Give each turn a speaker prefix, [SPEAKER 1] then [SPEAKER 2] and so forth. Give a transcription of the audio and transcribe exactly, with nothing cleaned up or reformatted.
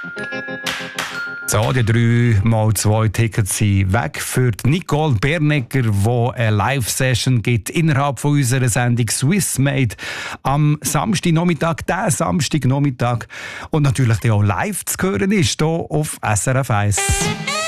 [SPEAKER 1] So, die drei mal zwei Tickets sind weg für die Nicole Bernegger, die eine Live-Session gibt innerhalb von unserer Sendung Swiss Made am Samstagnachmittag, diesen Samstagnachmittag. Und natürlich auch live zu hören ist hier auf S R F eins.